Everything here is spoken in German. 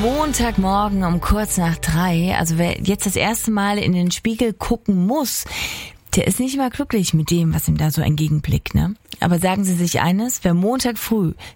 Montagmorgen um kurz nach 3. Also wer jetzt das erste Mal in den Spiegel gucken muss, der ist nicht immer glücklich mit dem, was ihm da so entgegenblickt, ne? Aber sagen Sie sich eines, wer Montag früh